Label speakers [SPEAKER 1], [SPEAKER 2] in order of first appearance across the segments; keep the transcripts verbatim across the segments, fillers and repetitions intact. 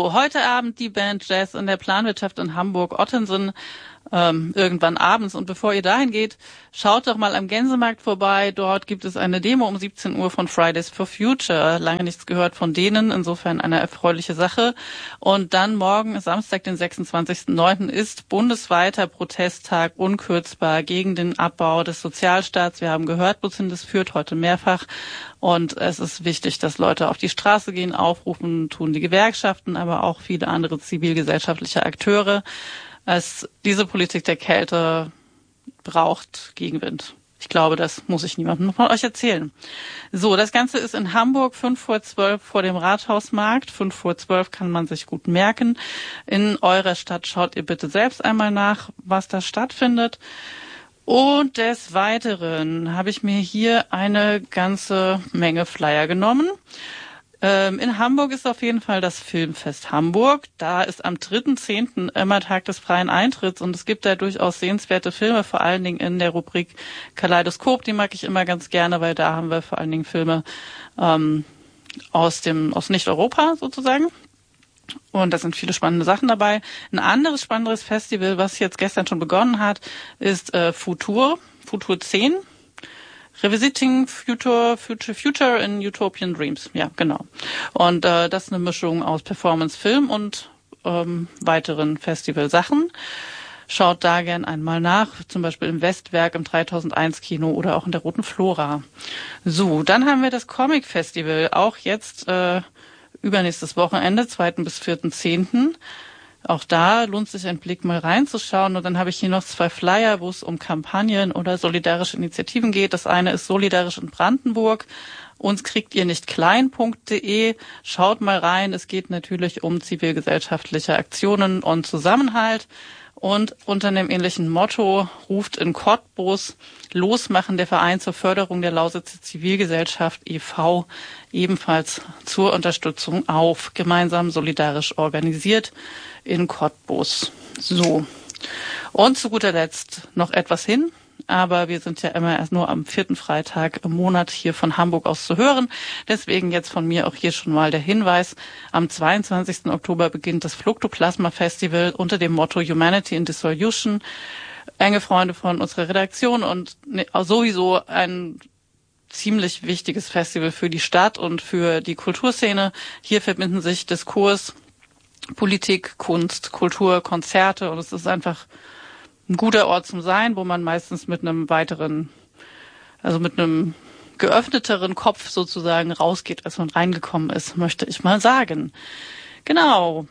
[SPEAKER 1] So, heute Abend die Band Jazz in der Planwirtschaft in Hamburg-Ottensen. Ähm, irgendwann abends. Und bevor ihr dahin geht, schaut doch mal am Gänsemarkt vorbei. Dort gibt es eine Demo um siebzehn Uhr von Fridays for Future. Lange nichts gehört von denen. Insofern eine erfreuliche Sache. Und dann morgen, Samstag, den sechsundzwanzigsten neunten ist bundesweiter Protesttag unkürzbar gegen den Abbau des Sozialstaats. Wir haben gehört, wohin das führt, heute mehrfach. Und es ist wichtig, dass Leute auf die Straße gehen, aufrufen, tun die Gewerkschaften, aber auch viele andere zivilgesellschaftliche Akteure. Es, diese Politik der Kälte braucht Gegenwind. Ich glaube, das muss ich niemandem von euch erzählen. So, das Ganze ist in Hamburg, fünf vor zwölf vor dem Rathausmarkt. fünf vor zwölf kann man sich gut merken. In eurer Stadt schaut ihr bitte selbst einmal nach, was da stattfindet. Und des Weiteren habe ich mir hier eine ganze Menge Flyer genommen. In Hamburg ist auf jeden Fall das Filmfest Hamburg. Da ist am dritten zehnten immer Tag des freien Eintritts und es gibt da durchaus sehenswerte Filme, vor allen Dingen in der Rubrik Kaleidoskop. Die mag ich immer ganz gerne, weil da haben wir vor allen Dingen Filme ähm, aus dem aus Nicht-Europa sozusagen. Und da sind viele spannende Sachen dabei. Ein anderes spannendes Festival, was jetzt gestern schon begonnen hat, ist äh, Futur, Futur zehn. Revisiting Future, Future, Future in Utopian Dreams. Ja, genau. Und äh, das ist eine Mischung aus Performance, Film und ähm, weiteren Festivalsachen. Schaut da gern einmal nach, zum Beispiel im Westwerk, im dreitausendeins Kino oder auch in der Roten Flora. So, dann haben wir das Comic Festival, auch jetzt äh, übernächstes Wochenende, zweiten bis vierten zehnten Auch da lohnt sich ein Blick mal reinzuschauen. Und dann habe ich hier noch zwei Flyer, wo es um Kampagnen oder solidarische Initiativen geht. Das eine ist Solidarisch in Brandenburg. Uns kriegt ihr nicht klein punkt de. Schaut mal rein. Es geht natürlich um zivilgesellschaftliche Aktionen und Zusammenhalt. Und unter einem ähnlichen Motto ruft in Cottbus Losmachen der Verein zur Förderung der Lausitzer Zivilgesellschaft e V ebenfalls zur Unterstützung auf. Gemeinsam solidarisch organisiert in Cottbus. So. Und zu guter Letzt noch etwas hin. Aber wir sind ja immer erst nur am vierten Freitag im Monat hier von Hamburg aus zu hören. Deswegen jetzt von mir auch hier schon mal der Hinweis. Am zweiundzwanzigsten Oktober beginnt das Fluktoplasma Festival unter dem Motto Humanity in Dissolution. Enge Freunde von unserer Redaktion und sowieso ein ziemlich wichtiges Festival für die Stadt und für die Kulturszene. Hier verbinden sich Diskurs, Politik, Kunst, Kultur, Konzerte und es ist einfach ein guter Ort zum Sein, wo man meistens mit einem weiteren, also mit einem geöffneteren Kopf sozusagen rausgeht, als man reingekommen ist, möchte ich mal sagen. Genau,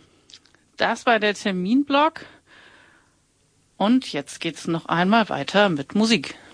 [SPEAKER 1] das war der Terminblock und jetzt geht's noch einmal weiter mit Musik.